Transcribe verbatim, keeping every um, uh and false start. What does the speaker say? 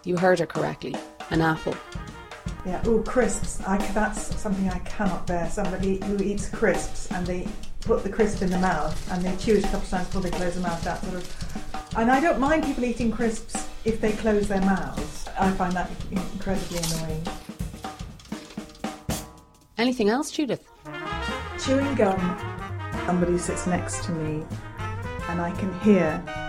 You heard her correctly. An apple. Yeah, ooh, crisps. I, that's something I cannot bear. Somebody who eats crisps and they put the crisp in the mouth and they chew it a couple of times before they close their mouth. That sort of. And I don't mind people eating crisps if they close their mouths. I find that incredibly annoying. Anything else, Judith? Chewing gum. Somebody sits next to me and I can hear